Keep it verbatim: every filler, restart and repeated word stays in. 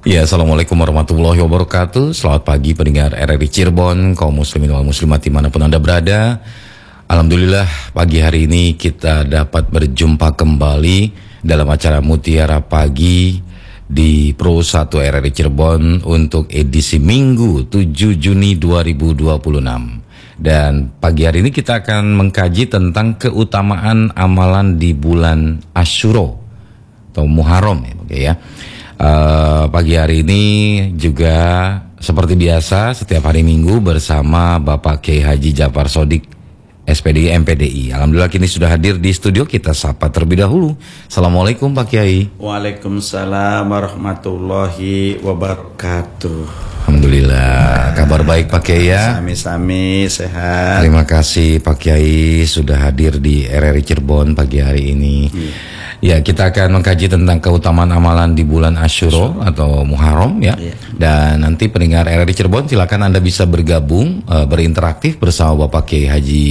Ya, assalamualaikum warahmatullahi wabarakatuh. Selamat pagi pendengar R R I Cirebon, kaum muslimin wal muslimat dimanapun Anda berada. Alhamdulillah pagi hari ini kita dapat berjumpa kembali dalam acara Mutiara Pagi di Pro satu R R I Cirebon untuk edisi Minggu tujuh Juni dua ribu dua puluh enam. Dan pagi hari ini kita akan mengkaji tentang keutamaan amalan di bulan Asyura atau Muharram ya, oke ya. Uh, pagi hari ini juga seperti biasa setiap hari Minggu bersama Bapak Kiai Haji Jafar Shodiq S P D I M P D I. Alhamdulillah kini sudah hadir di studio, kita sapa terlebih dahulu. Assalamualaikum Pak Kiai. Waalaikumsalam warahmatullahi wabarakatuh. Alhamdulillah, kabar baik Pak Kiai ya. Sami-sami sehat. Terima kasih Pak Kiai sudah hadir di R R I Cirebon pagi hari ini. Hmm. Ya, kita akan mengkaji tentang keutamaan amalan di bulan Asyura atau Muharram ya. Yeah. Dan nanti pendengar R R I Cirebon silakan Anda bisa bergabung, uh, berinteraktif bersama Bapak Kiai Haji